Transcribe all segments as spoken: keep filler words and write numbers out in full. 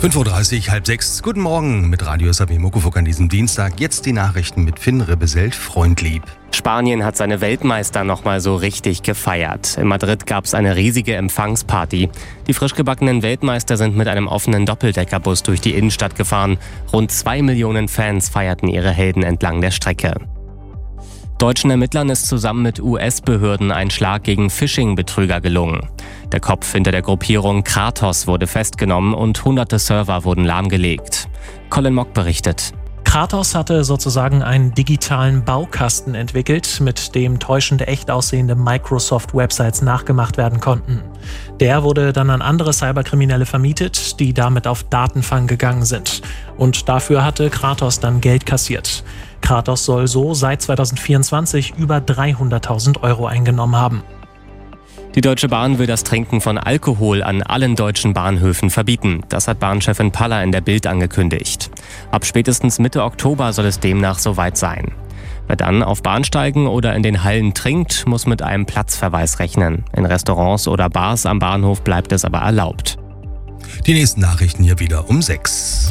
fünf Uhr dreißig, halb sechs. Guten Morgen mit Radio S A W Muckefuck an diesem Dienstag. Jetzt die Nachrichten mit Finn Rebbeselt, Freundlieb. Spanien hat seine Weltmeister nochmal so richtig gefeiert. In Madrid gab es eine riesige Empfangsparty. Die frisch gebackenen Weltmeister sind mit einem offenen Doppeldeckerbus durch die Innenstadt gefahren. Rund zwei Millionen Fans feierten ihre Helden entlang der Strecke. Deutschen Ermittlern ist zusammen mit U S-Behörden ein Schlag gegen Phishing-Betrüger gelungen. Der Kopf hinter der Gruppierung Kratos wurde festgenommen und hunderte Server wurden lahmgelegt. Colin Mock berichtet. Kratos hatte sozusagen einen digitalen Baukasten entwickelt, mit dem täuschend echt aussehende Microsoft-Websites nachgemacht werden konnten. Der wurde dann an andere Cyberkriminelle vermietet, die damit auf Datenfang gegangen sind. Und dafür hatte Kratos dann Geld kassiert. Kratos soll so seit zweitausendvierundzwanzig über dreihunderttausend Euro eingenommen haben. Die Deutsche Bahn will das Trinken von Alkohol an allen deutschen Bahnhöfen verbieten. Das hat Bahnchefin Paller in der Bild angekündigt. Ab spätestens Mitte Oktober soll es demnach soweit sein. Wer dann auf Bahnsteigen oder in den Hallen trinkt, muss mit einem Platzverweis rechnen. In Restaurants oder Bars am Bahnhof bleibt es aber erlaubt. Die nächsten Nachrichten hier wieder um sechs.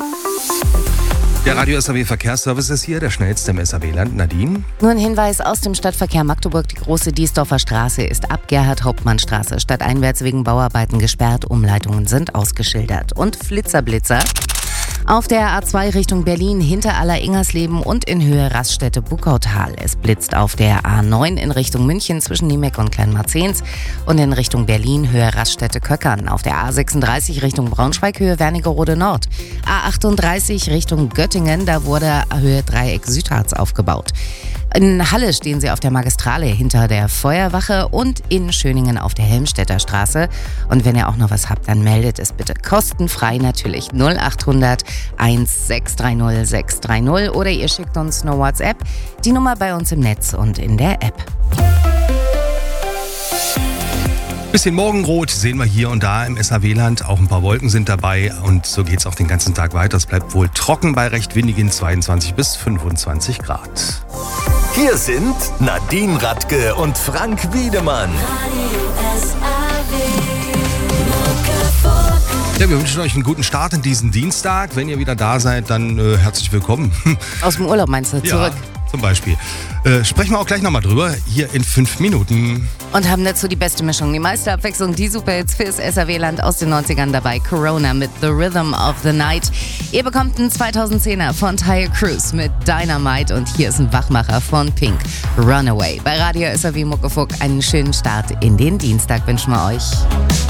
Der Radio S A W Verkehrsservice ist hier, der schnellste im S A W-Land. Nadine? Nur ein Hinweis aus dem Stadtverkehr Magdeburg. Die große Diesdorfer Straße ist ab Gerhard-Hauptmann-Straße stadteinwärts wegen Bauarbeiten gesperrt. Umleitungen sind ausgeschildert. Und Flitzerblitzer. Auf der A zwei Richtung Berlin hinter Aller-Ingersleben und in Höhe Raststätte Buckautal. Es blitzt auf der A neun in Richtung München zwischen Niemek und Kleinmarzens und in Richtung Berlin Höhe Raststätte Köckern. Auf der A sechsunddreißig Richtung Braunschweig Höhe Wernigerode Nord. A achtunddreißig Richtung Göttingen, da wurde Höhe Dreieck Südharz aufgebaut. In Halle stehen sie auf der Magistrale hinter der Feuerwache und in Schöningen auf der Helmstedter Straße. Und wenn ihr auch noch was habt, dann meldet es bitte kostenfrei natürlich null achthundert sechshundertsechzig sechshundertdreißig oder ihr schickt uns eine WhatsApp. Die Nummer bei uns im Netz und in der App. Bisschen Morgenrot sehen wir hier und da im S A W-Land. Auch ein paar Wolken sind dabei und so geht es auch den ganzen Tag weiter. Es bleibt wohl trocken bei recht windigen zweiundzwanzig bis fünfundzwanzig Grad. Hier sind Nadine Radke und Frank Wiedemann. Ja, wir wünschen euch einen guten Start in diesen Dienstag. Wenn ihr wieder da seid, dann äh, herzlich willkommen. Aus dem Urlaub meinst du, zurück? Ja, zum Beispiel. Äh, sprechen wir auch gleich nochmal drüber, hier in fünf Minuten. Und haben dazu die beste Mischung, die meiste Abwechslung, die Superhits fürs S A W-Land aus den neunzigern dabei. Corona mit The Rhythm of the Night. Ihr bekommt einen zweitausendzehner von Tyre Cruise mit Dynamite und hier ist ein Wachmacher von Pink, Runaway. Bei Radio S A W Muckefuck einen schönen Start in den Dienstag wünschen wir euch.